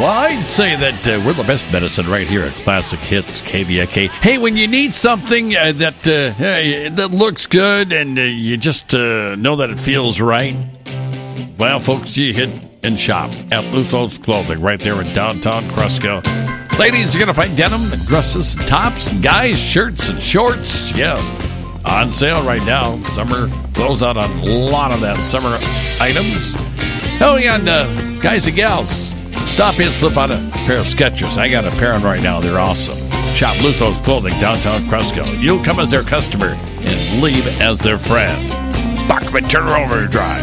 Well, I'd say that we're the best medicine right here at Classic Hits KVIK. Hey, when you need something that looks good and you just know that it feels right, well, folks, you hit and shop at Lutho's Clothing right there in downtown Cresco. Ladies, you're going to find denim and dresses and tops, and guys, shirts and shorts. Yeah, on sale right now. Summer close out on a lot of that summer items. Oh, yeah, and guys and gals, stop in, slip out a pair of Skechers. I got a pair on right now. They're awesome. Shop Lutho's Clothing, downtown Cresco. You'll come as their customer and leave as their friend. Bachman Turner Overdrive.